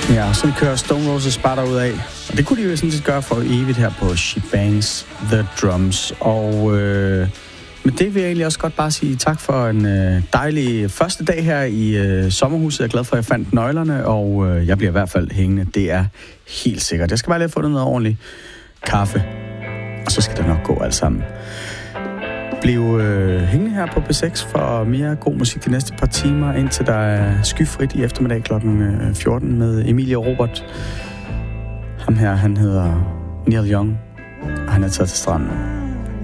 Ja, sådan kører Stone Roses bare derud af. Og det kunne de jo sådan set gøre for evigt her på She Bangs The Drums. Og med det vil jeg egentlig også godt bare sige tak for en dejlig første dag her i sommerhuset. Jeg er glad for, at jeg fandt nøglerne, og jeg bliver i hvert fald hængende. Det er helt sikkert. Jeg skal bare lige have fundet noget ordentligt kaffe, og så skal det nok gå alt sammen. Bliv hængende her på P6 for mere god musik de næste par timer, indtil der er skyfrit i eftermiddag kl. 14 med Emilie og Robert. Ham her, han hedder Neil Young, og han er taget til stranden.